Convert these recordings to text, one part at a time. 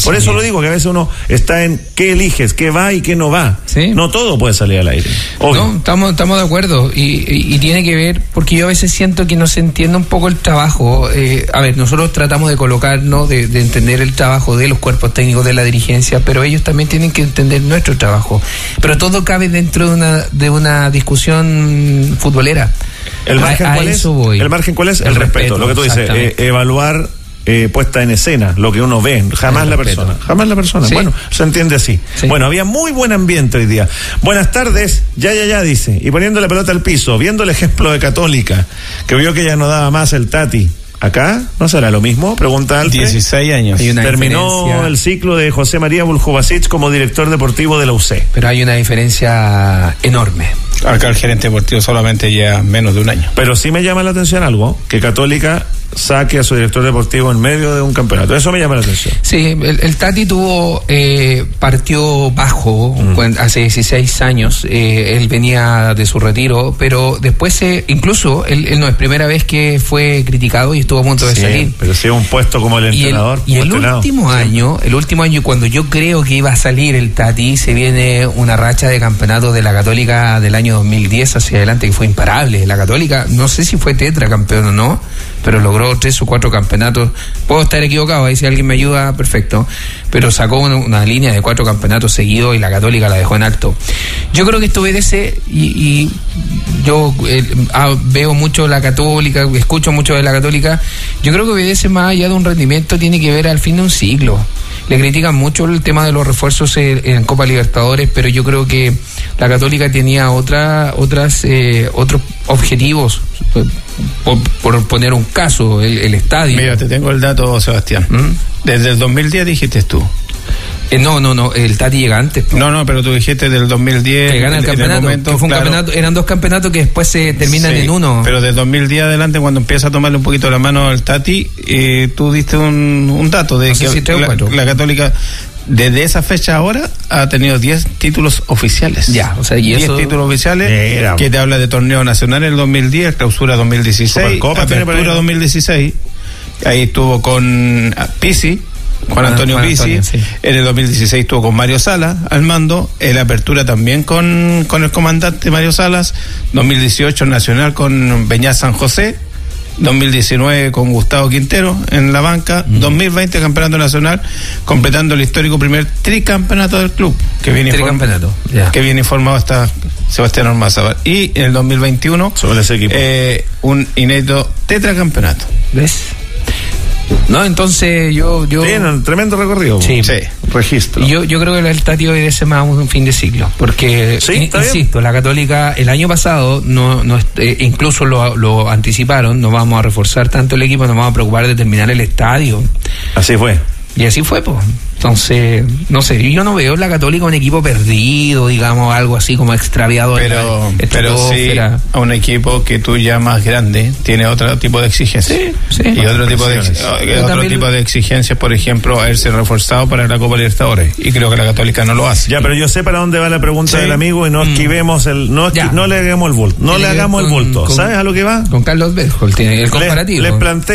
Por eso lo digo, que a veces uno está en qué eliges, qué va y qué no va. ¿Sí? No todo puede salir al aire. Obvio. No, estamos de acuerdo. Y tiene que ver, porque yo a veces siento que no se entiende un poco el trabajo. A ver, nosotros tratamos de colocarnos, de entender el trabajo de los cuerpos técnicos, de la dirigencia, pero ellos también tienen que entender nuestro trabajo. Pero todo cabe dentro de una discusión futbolera. ¿El margen cuál es? ¿El margen cuál es? El respeto. Lo que tú dices, evaluar puesta en escena, lo que uno ve, jamás la persona. ¿Sí? Bueno, se entiende así. Sí. Bueno, había muy buen ambiente hoy día. Buenas tardes, ya, dice, y poniendo la pelota al piso, viendo el ejemplo de Católica, que vio que ya no daba más el Tati. ¿Acá no será lo mismo? Pregunta Alfred. 16 años. Terminó el ciclo de José María Buljubasic como director deportivo de la UC. Pero hay una diferencia enorme. Acá el gerente deportivo solamente lleva menos de un año. Pero sí me llama la atención algo, que Católica saque a su director deportivo en medio de un campeonato. Eso me llama la atención. Sí, el Tati partió bajo hace 16 años. Él venía de su retiro, pero después incluso él no es primera vez que fue criticado y estuvo a punto de salir. Pero sí un puesto como el entrenador. Y el último año, cuando yo creo que iba a salir el Tati, se viene una racha de campeonatos de la Católica del año 2010 hacia adelante que fue imparable. La Católica, no sé si fue tetracampeón o no, pero logró 3 o 4 campeonatos. Puedo estar equivocado, ahí si alguien me ayuda, perfecto. Pero sacó una línea de 4 campeonatos seguidos y la Católica la dejó en alto. Yo creo que esto obedece, y yo veo mucho la Católica, escucho mucho de la Católica. Yo creo que obedece más allá de un rendimiento, tiene que ver al fin de un ciclo. Le critican mucho el tema de los refuerzos en Copa Libertadores, pero yo creo que la Católica tenía otros objetivos. Por poner un caso, el estadio. Mira, te tengo el dato, Sebastián. Desde el 2010 dijiste tú. No, el Tati llega antes. No, pero tú dijiste del 2010. Que gana el campeonato, que fue un campeonato, eran 2 campeonatos que después se terminan en uno. Pero del 2010 adelante, cuando empieza a tomarle un poquito la mano al Tati, tú diste un dato de que la Católica, desde esa fecha ahora, ha tenido 10 títulos oficiales. Ya, o sea, y 10 títulos oficiales, que te habla de torneo nacional en el 2010, clausura 2016, Supercopa, apertura 2016. Ahí estuvo con Pizzi, Juan Antonio Pizzi. En el 2016 estuvo con Mario Salas al mando. En la apertura también con el comandante Mario Salas. 2018 nacional con Beñat San José. 2019 con Gustavo Quintero en la banca. 2020 campeonato nacional, completando el histórico primer tricampeonato del club, que viene informado hasta Sebastián Ormazábal. Y en el 2021 sobre ese equipo un inédito tetracampeonato. ¿Ves? No, entonces yo tienen tremendo recorrido. Sí. Registro. Yo creo que el Tati obedece más un fin de ciclo, porque insisto, la Católica el año pasado incluso lo anticiparon, no vamos a reforzar tanto el equipo, nos vamos a preocupar de terminar el estadio. Así fue. Y así fue, pues. Entonces, no sé, yo no veo la Católica un equipo perdido, digamos, algo así como extraviado. Pero sí, a un equipo que tú llamas grande, tiene otro tipo de exigencias. Sí. Y otro tipo de exigencias, por ejemplo, haberse reforzado para la Copa Libertadores. Y creo que la Católica no lo hace. Ya, pero yo sé para dónde va la pregunta del amigo y no esquivemos no le hagamos el bulto. No le hagamos el bulto. ¿Sabes a lo que va? Con Carlos Berjol, tiene el comparativo.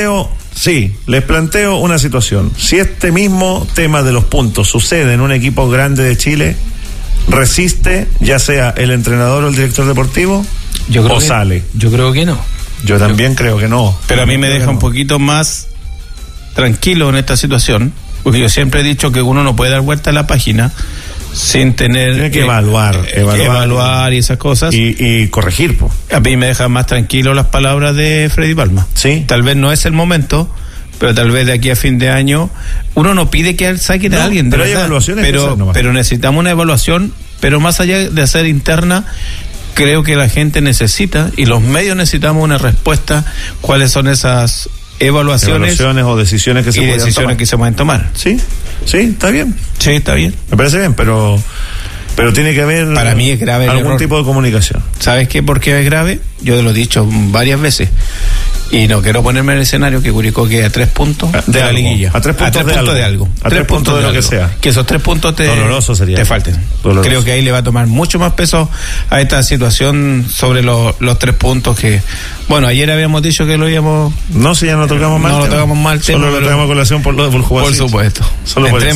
Les planteo una situación. Si este mismo tema de los puntos sucede en un equipo grande de Chile, ¿resiste ya sea el entrenador o el director deportivo? Sale? Yo creo que no. Yo también creo que no. Pero a mí me deja un poquito más tranquilo en esta situación, porque yo siempre he dicho que uno no puede dar vuelta a la página sin tener... Tiene que evaluar y esas cosas. Y corregir, po. A mí me dejan más tranquilo las palabras de Freddy Palma. Sí. Tal vez no es el momento, pero tal vez de aquí a fin de año uno no pide que saquen a alguien, pero hay evaluaciones, pero necesitamos una evaluación, pero más allá de hacer interna, creo que la gente necesita y los medios necesitamos una respuesta cuáles son esas evaluaciones o decisiones que se pueden tomar. Sí, está bien. Sí, está bien. Me parece bien, pero tiene que haber, para mí es grave, algún tipo de comunicación. ¿Sabes qué? ¿Por qué es grave? Yo lo he dicho varias veces. Y no quiero ponerme en el escenario que Curicó quede a 3 puntos de la liguilla. A 3 puntos de algo. A 3 puntos de lo que sea. Que esos 3 puntos te falten. Doloroso. Creo que ahí le va a tomar mucho más peso a esta situación sobre los 3 puntos que... Bueno, ayer habíamos dicho que lo íbamos... No, si ya no tocamos mal. No lo tocamos mal. Solo lo tocamos a colación por lo de Buljubasic. Por supuesto. Solo por eso.